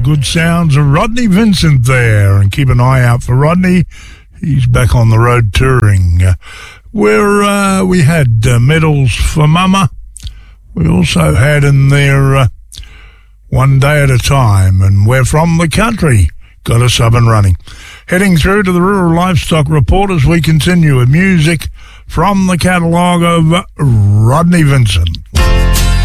good sounds of Rodney Vincent there, and keep an eye out for Rodney. He's back on the road touring. Where we had Medals for Mama. We also had in there One Day at a Time, and We're From the Country. Got us up and running. Heading through to the Rural Livestock Report as we continue with music from the catalogue of Rodney Vincent.